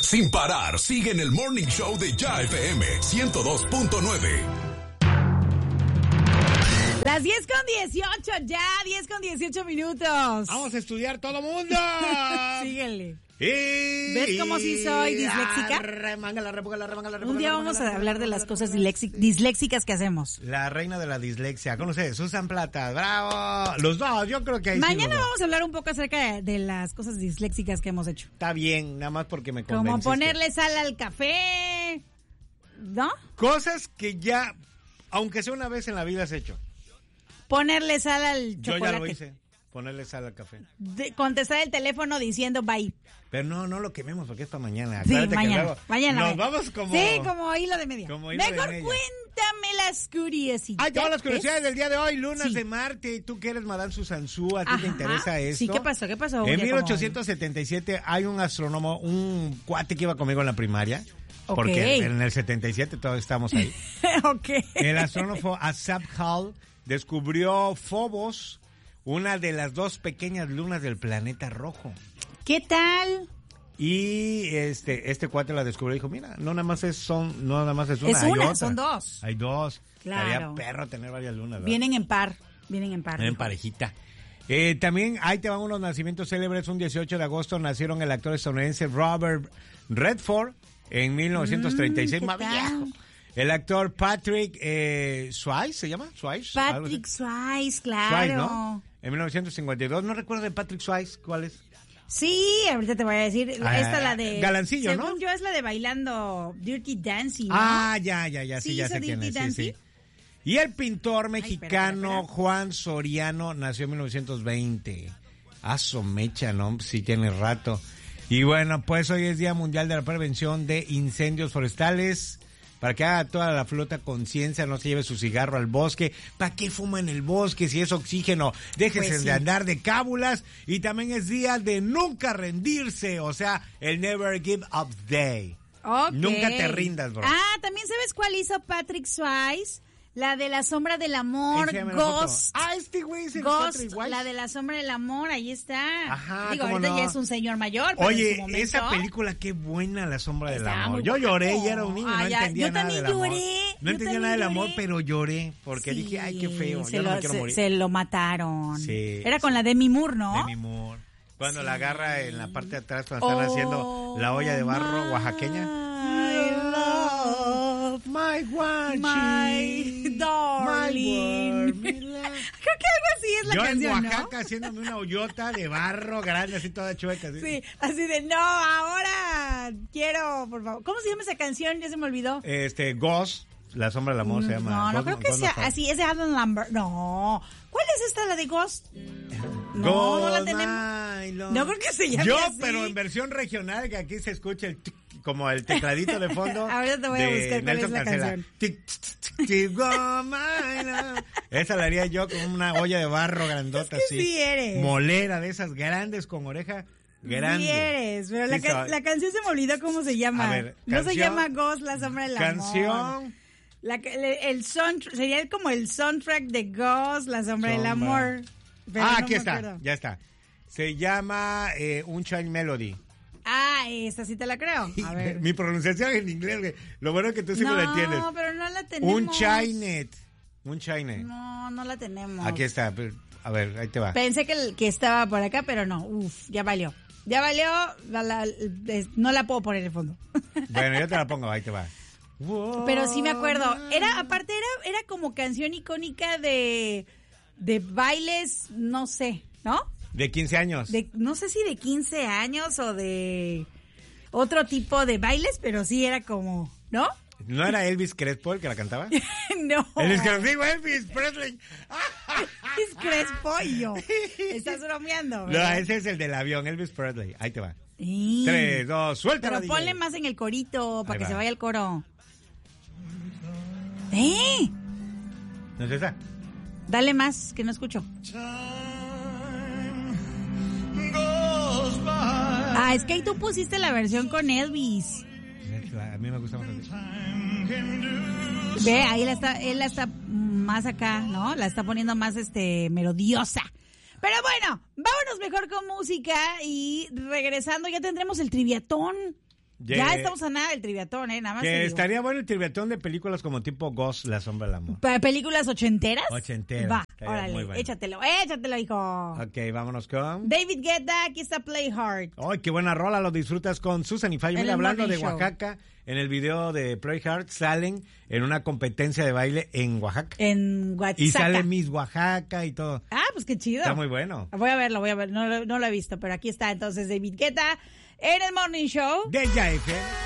Sin parar, sigue en el Morning Show de Ya FM 102.9. Las 10:18, ya 10:18 minutos. Vamos a estudiar todo mundo. Síguele. ¿Ves cómo sí soy disléxica? Un día vamos a hablar de las cosas disléxicas que hacemos. La reina de la dislexia. Con ustedes, Susan Plata. ¡Bravo! Los dos, yo creo que ahí mañana vamos a hablar un poco acerca de las cosas disléxicas que hemos hecho. Está bien, nada más porque me convenciste. Como ponerle sal al café, ¿no? Cosas que ya, aunque sea una vez en la vida, has hecho. Ponerle sal al chocolate. Yo ya lo hice. Ponerle sal al café. Contestar el teléfono diciendo bye. Pero no lo quememos porque es para mañana. Sí, mañana. Nos vamos como... Sí, como hilo de media. Mejor cuéntame las curiosidades. Ay, todas las curiosidades del día de hoy. Lunas de Marte. Tú que eres Madame Susanzú, ¿a ti te interesa esto? Sí, ¿qué pasó? En 1877 hay un astrónomo, un cuate que iba conmigo en la primaria. Porque en el 77 todos estamos ahí. El astrónomo Asaph Hall descubrió Phobos, una de las dos pequeñas lunas del planeta rojo. ¿Qué tal? Y este cuate la descubrió y dijo, mira, no nada más es una, es hay una, otra. Son dos. Hay dos. Claro. Estaría perro tener varias lunas, ¿verdad? Vienen en par. Vienen en parejita. También ahí te van unos nacimientos célebres. Un 18 de agosto nacieron el actor estadounidense Robert Redford en 1936. Más viejo. El actor Patrick Swayze, ¿se llama? Swayze. Patrick Swayze, claro. Swayze, ¿no? En 1952. No recuerdo de Patrick Swayze, ¿cuál es? Sí, ahorita te voy a decir. Esta la de... Galancillo, según ¿no? Según yo es la de bailando Dirty Dancing, ¿no? Ah, ya, sí, ya sé quién es. Sí. Y el pintor mexicano Juan Soriano nació en 1920. Mecha, ¿no? Sí, tiene rato. Y bueno, pues hoy es Día Mundial de la Prevención de Incendios Forestales. Para que haga toda la flota conciencia, no se lleve su cigarro al bosque. ¿Para qué fuma en el bosque si es oxígeno? Déjese pues sí. de andar de cábulas. Y también es día de nunca rendirse, o sea, el Never Give Up Day. Okay. Nunca te rindas, bro. Ah, ¿también sabes cuál hizo Patrick Swayze? La de la sombra del amor, Ghost. Este güey es el Ghost, Patrick Swayze. la de la sombra del amor, ahí está. Ajá, digo, ahorita no. ya es un señor mayor, pero oye, en su momento, esa película, qué buena, La sombra del amor. Yo lloré, ya era un niño, no entendía nada del amor. No entendía nada del amor, lloré. Pero lloré, porque dije, ay, qué feo, yo no me quiero morir. Se lo mataron. Sí. Era con la Demi Moore, ¿no? Demi Moore. Cuando la agarra en la parte de atrás, cuando están haciendo la olla de barro oaxaqueña. My one, my darling. Creo que algo así es la canción, yo en Oaxaca, ¿no? haciéndome una hoyota de barro grande, así toda chueca. Sí, así de, no, ahora quiero, por favor. ¿Cómo se llama esa canción? Ya se me olvidó. Ghost, La sombra del amor se llama. No creo que sea así, es de Adam Lambert. No. ¿Cuál es esta, la de Ghost? No la tenemos. No creo que se llame así. Pero en versión regional, que aquí se escucha como el tecladito de fondo. Ahorita te voy a buscar cuál es la canción. Esa la haría yo con una olla de barro grandota, es que así. Sí eres. Molera de esas grandes con oreja grande. Sí eres, pero la canción se me olvidó cómo se llama. A ver, no se llama Ghost, La sombra del amor. Canción. El soundtrack, sería como el soundtrack de Ghost, La sombra del amor. Pero aquí está, ya está. Se llama Unchained Melody. Esa sí te la creo. A ver. Mi pronunciación en inglés, güey. Lo bueno es que tú sí me lo entiendes. No, pero no la tenemos. Unchained. No la tenemos. Aquí está. A ver, ahí te va. Pensé que estaba por acá, pero no. Ya valió. No la puedo poner de fondo. Bueno, yo te la pongo, ahí te va. Pero sí me acuerdo. Era como canción icónica de bailes, no sé, ¿no? De 15 años. No sé si de 15 años o de otro tipo de bailes, pero sí era como, ¿no? ¿No era Elvis Crespo el que la cantaba? No. Elvis Presley. Elvis Crespo y yo. Estás bromeando, ¿verdad? No, ese es el del avión, Elvis Presley. Ahí te va. Sí. 3, 2, suéltala. Pero ponle más en el corito para que se vaya el coro. ¿No es esa? Dale más, que no escucho. Es que ahí tú pusiste la versión con Elvis. A mí me gusta más Elvis. Ve, ahí él la está más acá, ¿no? La está poniendo más melodiosa. Pero bueno, vámonos mejor con música y regresando ya tendremos el triviatón. Ya estamos a nada del triviatón, nada más. Que estaría bueno el triviatón de películas como tipo Ghost, La sombra del amor. ¿Para películas ochenteras? Ochenteras. Va, órale, bueno. échatelo, hijo. Ok, vámonos con... David Guetta, aquí está Play Hard. ¡Ay, qué buena rola! Lo disfrutas con Susan y Fabio. Mira, hablando de Oaxaca, en el video de Play Hard salen en una competencia de baile en Oaxaca. En Oaxaca. Y sale Miss Oaxaca y todo. Ah, pues qué chido. Está muy bueno. Voy a verlo. No lo he visto, pero aquí está entonces David Guetta en el Morning Show De JF.